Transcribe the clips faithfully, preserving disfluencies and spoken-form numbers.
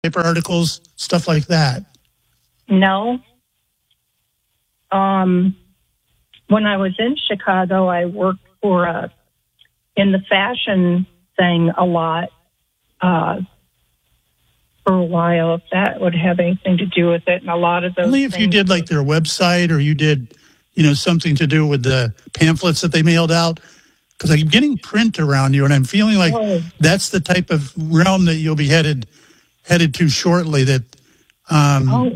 paper articles, stuff like that? No. Um, when I was in Chicago, I worked for a, in the fashion thing a lot uh, for a while, if that would have anything to do with it. And a lot of those Only if things, you did like their website or you did, you know, something to do with the pamphlets that they mailed out. Because I'm getting print around you, and I'm feeling like oh. that's the type of realm that you'll be headed headed to shortly. That um, oh.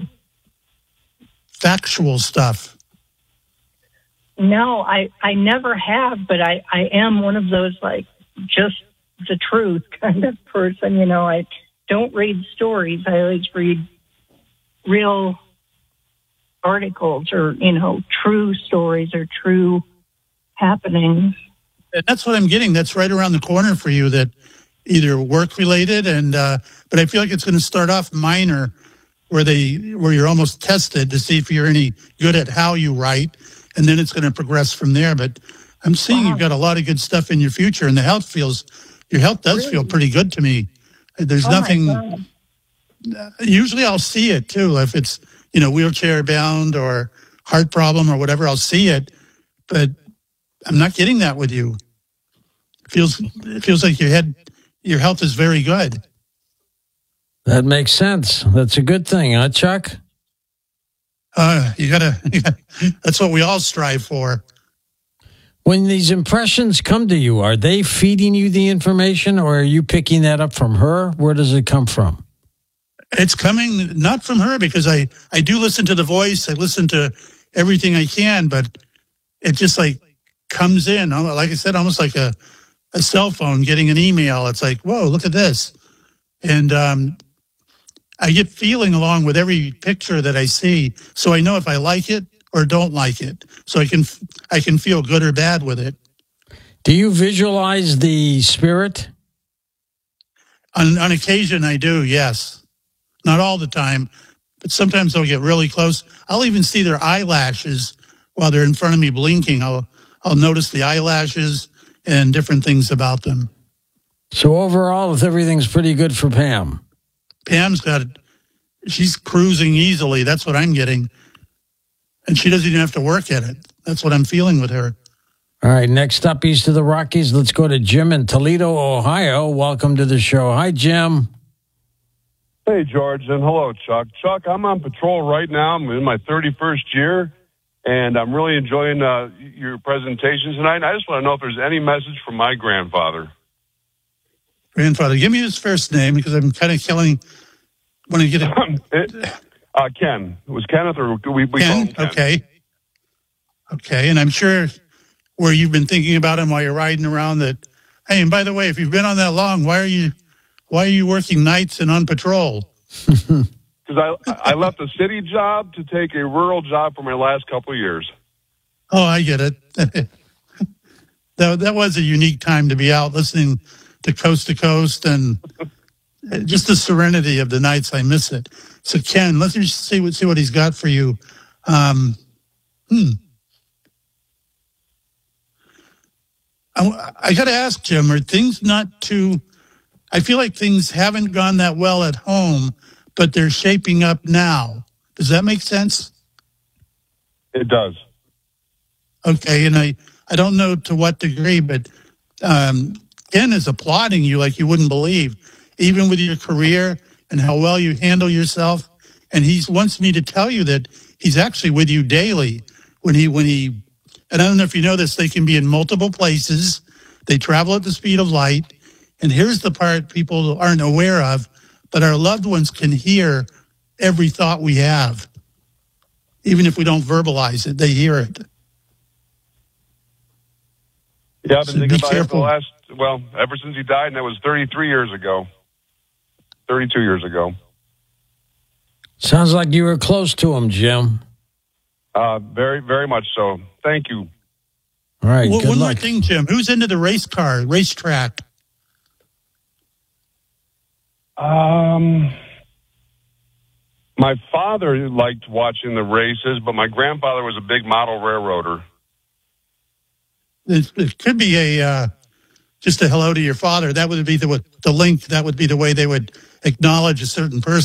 factual stuff. No, I, I never have, but I, I am one of those, like, just the truth kind of person. You know, I don't read stories. I always read real articles or, you know, true stories or true happenings. And that's what I'm getting. That's right around the corner for you, that either work related and, uh, but I feel like it's going to start off minor where they, where you're almost tested to see if you're any good at how you write. And then it's going to progress from there. But I'm seeing wow. you've got a lot of good stuff in your future, and the health feels, your health does really? feel pretty good to me. There's oh nothing, usually I'll see it too. If it's, you know, wheelchair bound or heart problem or whatever, I'll see it. But I'm not getting that with you. It feels, it feels like your head, your health is very good. That makes sense. That's a good thing, huh, Chuck? Uh, you gotta, that's what we all strive for. When these impressions come to you, are they feeding you the information, or are you picking that up from her? Where does it come from? It's coming not from her, because I, I do listen to the voice. I listen to everything I can, but it just like comes in. Like I said, almost like a, a cell phone getting an email. It's like, whoa, look at this. And um, I get feeling along with every picture that I see. So I know if I like it or don't like it. So I can I can feel good or bad with it. Do you visualize the spirit? On, on occasion, I do, yes. Not all the time, but sometimes they'll get really close. I'll even see their eyelashes while they're in front of me blinking. I'll I'll notice the eyelashes and different things about them. So overall, everything's pretty good for Pam. Pam's got, she's cruising easily. That's what I'm getting. And she doesn't even have to work at it. That's what I'm feeling with her. All right, next up, east of the Rockies, let's go to Jim in Toledo, Ohio. Welcome to the show. Hi, Jim. Hey, George, and hello, Chuck. Chuck, I'm on patrol right now. I'm in my thirty-first year, and I'm really enjoying uh, your presentation tonight. I just want to know if there's any message from my grandfather. Grandfather, give me his first name, because I'm kind of killing when I get it. it uh, Ken. It was Kenneth, or we, we Ken? call him Ken. Okay. Okay, and I'm sure where you've been thinking about him while you're riding around that, hey, and by the way, if you've been on that long, why are you why are you working nights and on patrol? Because I, I left a city job to take a rural job for my last couple of years. Oh, I get it. that, that was a unique time to be out listening to Coast to Coast, and just the serenity of the nights. I miss it. So, Ken, let's just see what, see what he's got for you. Um, hmm. I, I got to ask, Jim, are things not too... I feel like things haven't gone that well at home, but they're shaping up now. Does that make sense? It does. Okay, and I, I don't know to what degree, but um, Ken is applauding you like you wouldn't believe, even with your career and how well you handle yourself. And he wants me to tell you that he's actually with you daily when he, when he, and I don't know if you know this, they can be in multiple places. They travel at the speed of light. And here's the part people aren't aware of, but our loved ones can hear every thought we have. Even if we don't verbalize it, they hear it. Yeah, I've been So thinking be about it for the careful. last, well, ever since he died, and that was thirty-three years ago. thirty-two years ago. Sounds like you were close to him, Jim. Uh, very, very much so. Thank you. All right, Well, good one luck. more thing, Jim. Who's into the race car, racetrack? Um, my father liked watching the races, but my grandfather was a big model railroader. It, it could be a uh, just a hello to your father. That would be the the link. That would be the way they would acknowledge a certain person.